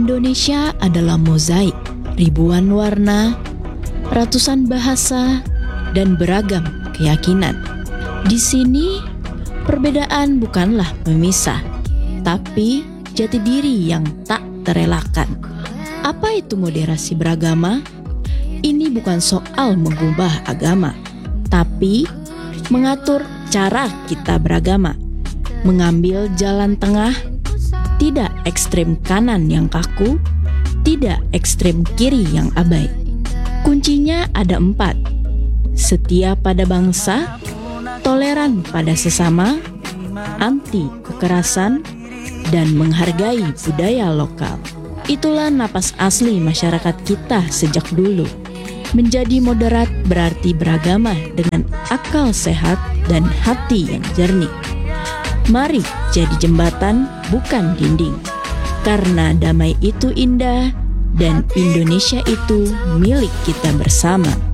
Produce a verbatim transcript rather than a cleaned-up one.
Indonesia adalah mozaik, ribuan warna, ratusan bahasa, dan beragam keyakinan. Di sini, perbedaan bukanlah memisah, tapi jati diri yang tak terelakkan. Apa itu moderasi beragama? Ini bukan soal mengubah agama, tapi mengatur cara kita beragama, mengambil jalan tengah, tidak ekstrem kanan yang kaku, tidak ekstrem kiri yang abai. Kuncinya ada empat: setia pada bangsa, toleran pada sesama, anti kekerasan, dan menghargai budaya lokal. Itulah napas asli masyarakat kita sejak dulu. Menjadi moderat berarti beragama dengan akal sehat dan hati yang jernih. Mari jadi jembatan, bukan dinding. Karena damai itu indah dan Indonesia itu milik kita bersama.